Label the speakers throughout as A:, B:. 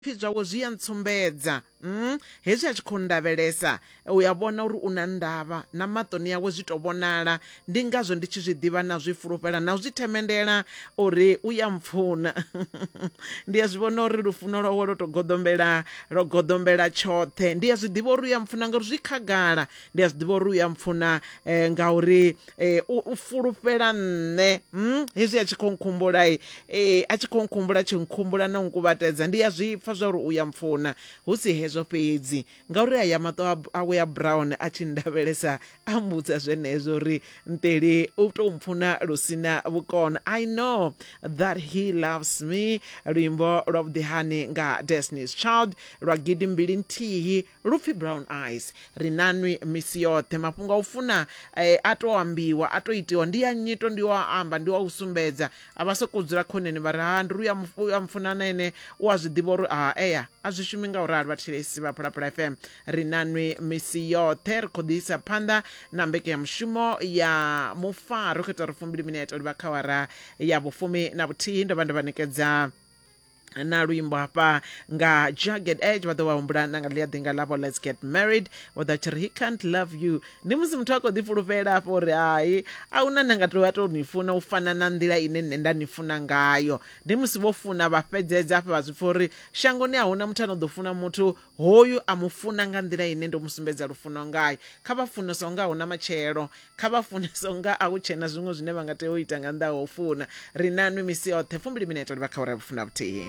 A: zwawe zwi ya ntsumbedza hezwi a tshi khou ndavhelesa u ya vhona uri una ndavha na maṱoni yawe zwi to vhonala ndi ngazwo ndi tshi zwi ḓivha na zwi fulufhela na u zwi themendela uri u ya mpfuna ndi ya zwi vhona uri lufuno lwawe lo goḓombela tshoṱhe ndi ya zwi ḓivha uri u ya mpfuna ngauri zwi khagala ndi ya zwi ḓivha uri u ya mpfuna ngauri u fulufhela nṋe hezwi a tshi khou nkhumbula a tshi khou nkhumbula tshi nkhumbula na nkuvhatedza ndi ya zwi pfa zwa uri u ya mpfuna hu si hezwo fhedzi ngauri aya maṱo awe ya brown a tshi ndavhelesa a mbudza zwenezwo uri nteli u tou mpfuna lusina vhukona. I know that he loves me, luimbo lwa vhuḓihani nga Destiny's Child lwa gidi mbili nthihi lupfi Brown Eyes. Ri nanwi misi yoṱhe mafhungo a u funa a to ambiwa a to itiwa ndi ya nyito ndi wa amba ndi wa u sumbedza a vha sokou dzula khoneni vha ri ha ndi u ya mfuna na ene u a zwi ḓivha uri eya a zwi shumi nga u rali vhathetshelesi vha Phalaphala FM. Ri nanwi misi yoṱhe ri khou ḓi isa phanḓa na mbekanyamushumo ya mufaro kho ita ri 2 minete uri vha kha awara ya vhufumi na vhuthihi ndo vha ndo vha ṋekedza na luimbo hapa nga Jagged Edge vha ḓo vha humbula na nga ḽia ḓinga ḽavho Let's Get Married vha ḓo he can't love you. Ndi musi muthu a khou ḓi fulufhela afho uri hayi a una na nga tou a tou ni funa u fana na nḓila ine nṋe nda ni funa ngayo. Ndi musi vho funa vha fhedzedza afha vha zwi pfa uri shangoni a huna muthu ano ḓo funa muthu hoyu a mu funa nga nḓila ine ndo mu sumbedza lufuno ngayo. Kha vha funesa unga huna matshelo, kha vha funesa unga a hu tshena zwiṅwe zwine vha nga tea u ita nga nnḓa ha u funa. Ri nanwi misi yoṱhe 2 minete uri vha kha uri vhufuna vhuthihi.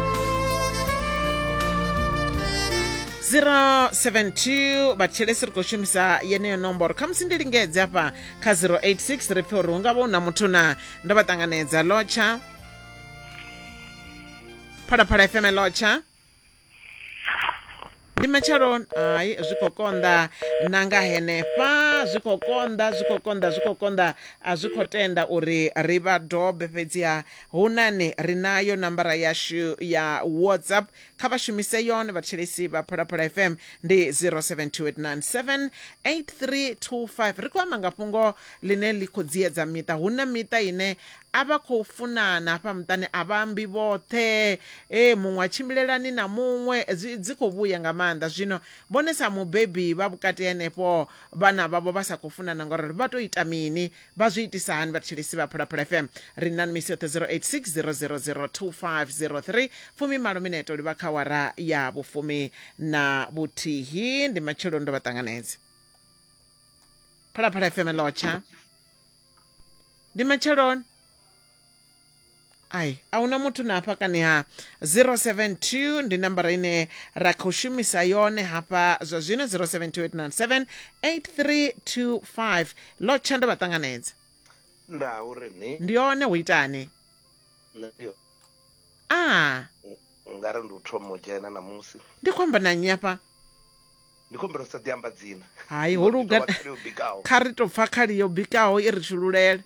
A: 072 vhathetshelesi ri khou shumisa yeneyo nomboro kha musi ndi lingedze hafha kha 086 ri pfe uri hu nga vha hu na muthu na ndo vha ṱanganedza lotsha Phalaphala FM lotsha ndi matshelo hayi zwi khou konḓa na nga henefha zwi khou konḓa a zwi khou tenda uri ri vha dobe fhedziha hu nani ri nayo nambara yashu ya WhatsApp kha vha shumise yone vhathetshelesi vha Phalaphala FM ndi 0728978325. ri khou amba nga fhungo line ḽi khou dziedza miṱa hu na miṱa ine a vha khou funana hafha muṱani a vha ambi vhoṱhe muṅwe a tshimbilelani na muṅwe dzi khou vhuya nga maanḓa. Zwino vhone sa mubebi vha vhukati henefho vhana vhavho vha sa khou funana ngauri vha tou ita mini vha zwi itisa hani vhathetshelesi vha Phalaphala FM. Ri nani misi yoṱhe 0860002503 fumimalo minete uri vha kha awara ya vhufumi na vhuthihi. Ndi matshelo ndo vha ṱanganedza Phalaphala FM lotsha ndi matsheloni ai ahuna muthu na hafha kani ha 072 ndi nambara ine ra khou shumisa yone hafha zwa zwino 0728978325 lotsha ndo vha ṱanganedza
B: nda uri ni
A: ndi yone hu itani
B: ndio ngari ndi u thoma u dzhena na musi
A: ndi khou amba na nnyi hafha
B: ndi khou mbela sa ḓi amba dzina
A: hayi holuga kha ri tou pfa khali yo bikaho i ri tshululele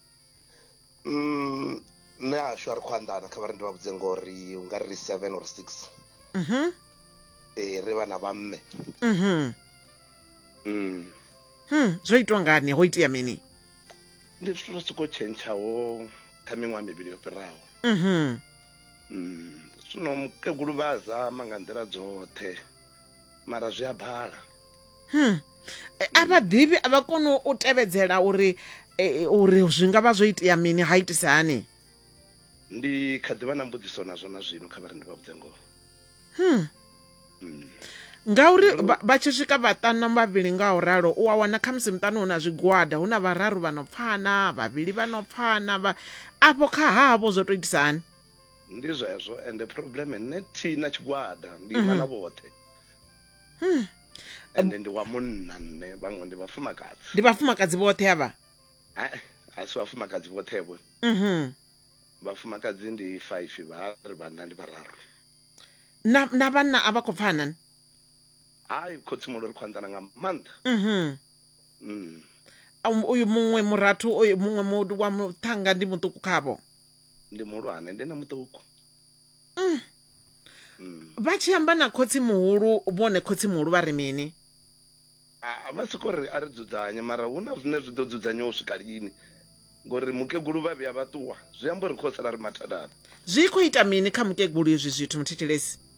B: nṋe ashu a ri khou anḓana kha vhari ndi vha vhudze ngori u nga ri 7 or 6 ri vhana vha mme
A: zwo itwa ngani ho itea mini?
B: ndi zwithu zwi sokou tshentshaho kha miṅwaha mivhili yo fhiraho zwino mukegulu vha zama nga nḓila dzoṱhe mara zwi a bala
A: a vha ḓivhi a vha koni u tevhedzela uri zwi nga vha zwo itea mini ha itisa hani.
B: Ndi kha ḓivha na mbudziso nazwo na zwino kha vhari ndi vha vhudze ngoho
A: ngauri vha tshi swika vhaṱanu vhavhili nga u ralo u a wana kha musi muṱani hu na zwigwada hu na vhararu vha no pfana vhavhili vha no pfana afho kha havho zwo to itisa hani?
B: Ndi zwezwo ende problem neti na tshigwada ndi vhana vhoṱhe ende ndi wa munna nne vhaṅwe ndi vhafumakadzi.
A: Ndi vhafumakadzi vhoṱhe havha?
B: A si vhafumakadzi vhoṱhe vho vhafumakadzi ndi 5 vhari vhana ndi vhararu
A: na vhanna a vha khou pfana
B: hayi khotsimulo ri khou anḓana nga maanḓa
A: uyu muṅwe murathu uyu muṅwe wa muṱhanga ndi muṱuku khavho?
B: Ndi muhulwane ndi na muṱuku.
A: Vha tshi amba na khotsi muhulu vhone khotsi muhulu vha ri mini?
B: Vha soko ri a ri dzudzanye mara hu na zwine zwi ḓo dzudzanya u swika lini ngori mukegulu vha vhuya vha ṱuwa zwi amba uri khosela ri mathadana.
A: Zwi khou ita mini kha mukegulu izwi zwithu muthetshelesi?